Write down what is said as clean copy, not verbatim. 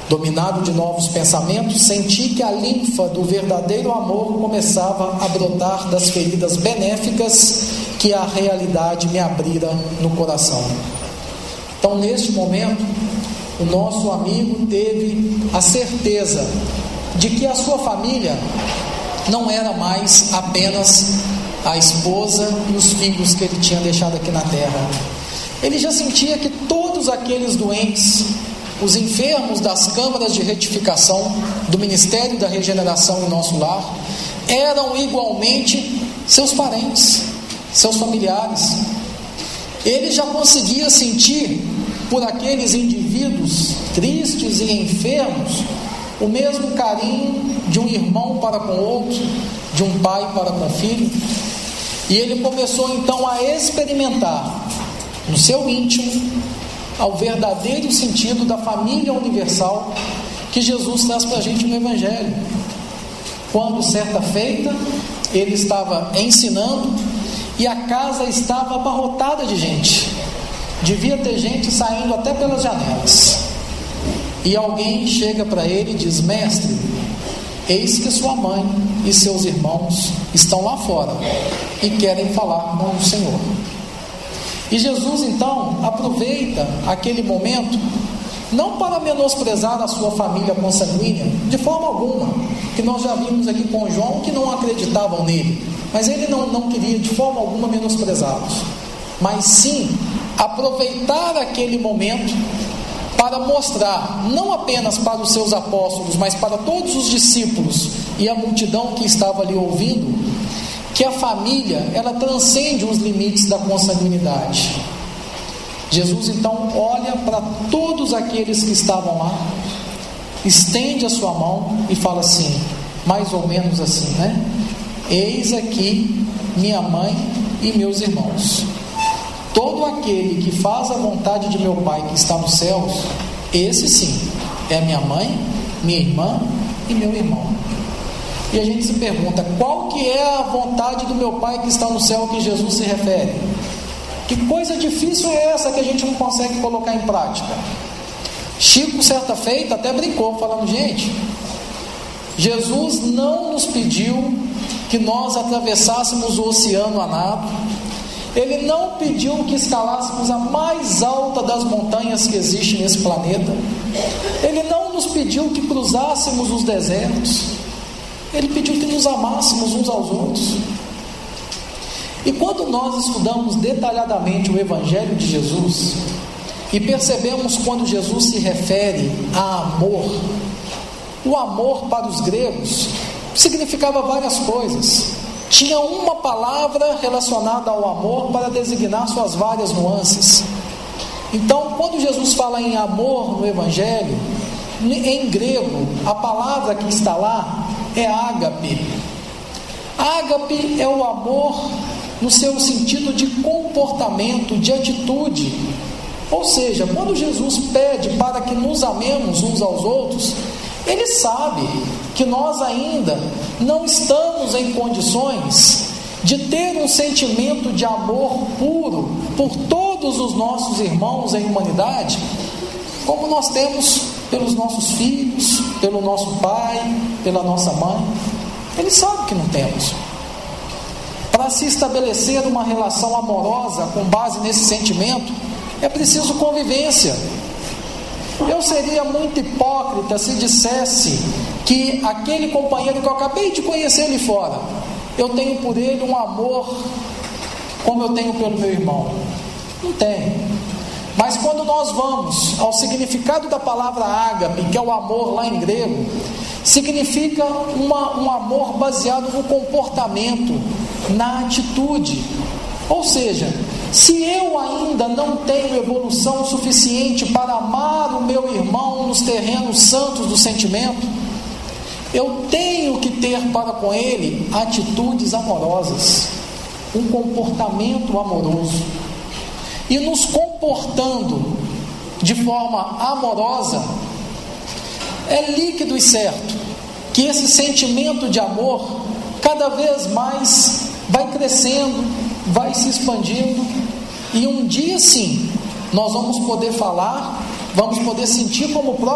Dominado de novos pensamentos, senti que a linfa do verdadeiro amor começava a brotar das feridas benéficas que a realidade me abrira no coração. Então, neste momento, o nosso amigo teve a certeza de que a sua família não era mais apenas a esposa e os filhos que ele tinha deixado aqui na terra. Ele já sentia que todos aqueles doentes, os enfermos das câmaras de retificação do Ministério da Regeneração em nosso lar, eram igualmente seus parentes, seus familiares. Ele já conseguia sentir por aqueles indivíduos tristes e enfermos o mesmo carinho de um irmão para com outro, de um pai para com o filho. E ele começou então a experimentar no seu íntimo ao verdadeiro sentido da família universal que Jesus traz para a gente no Evangelho. Quando, certa feita, ele estava ensinando e a casa estava abarrotada de gente. Devia ter gente saindo até pelas janelas. E alguém chega para ele e diz: mestre, eis que sua mãe e seus irmãos estão lá fora e querem falar com o Senhor. E Jesus então aproveita aquele momento não para menosprezar a sua família consanguínea, de forma alguma, que nós já vimos aqui com João que não acreditavam nele, mas ele não queria de forma alguma menosprezá-los, mas sim aproveitar aquele momento para mostrar, não apenas para os seus apóstolos, mas para todos os discípulos e a multidão que estava ali ouvindo, que a família, ela transcende os limites da consanguinidade. Jesus então olha para todos aqueles que estavam lá, estende a sua mão e fala assim, mais ou menos assim, né? Eis aqui minha mãe e meus irmãos. Todo aquele que faz a vontade de meu Pai que está nos céus, esse sim é minha mãe, minha irmã e meu irmão. E a gente se pergunta, qual que é a vontade do meu Pai que está no céu que Jesus se refere? Que coisa difícil é essa que a gente não consegue colocar em prática? Chico, certa feita, até brincou, falando, gente, Jesus não nos pediu que nós atravessássemos o oceano a nado. Ele não pediu que escalássemos a mais alta das montanhas que existe nesse planeta. Ele não nos pediu que cruzássemos os desertos. Ele pediu que nos amássemos uns aos outros. E quando nós estudamos detalhadamente o Evangelho de Jesus e percebemos quando Jesus se refere a amor, o amor para os gregos significava várias coisas. Tinha uma palavra relacionada ao amor para designar suas várias nuances. Então, quando Jesus fala em amor no Evangelho, em grego, a palavra que está lá é ágape. Ágape é o amor no seu sentido de comportamento, de atitude. Ou seja, quando Jesus pede para que nos amemos uns aos outros, Ele sabe que nós ainda não estamos em condições de ter um sentimento de amor puro por todos os nossos irmãos em humanidade, como nós temos pelos nossos filhos, pelo nosso pai, pela nossa mãe. Ele sabe que não temos. Para se estabelecer uma relação amorosa com base nesse sentimento, é preciso convivência. Eu seria muito hipócrita se dissesse que aquele companheiro que eu acabei de conhecer ali fora, eu tenho por ele um amor como eu tenho pelo meu irmão. Não tenho. Mas quando nós vamos ao significado da palavra ágape, que é o amor lá em grego, significa um amor baseado no comportamento, na atitude. Ou seja, se eu ainda não tenho evolução suficiente para amar o meu irmão nos terrenos santos do sentimento, eu tenho que ter para com ele atitudes amorosas, um comportamento amoroso. E nos comportando de forma amorosa, é líquido e certo que esse sentimento de amor cada vez mais vai crescendo, vai se expandindo, e um dia sim nós vamos poder falar, vamos poder sentir como o próprio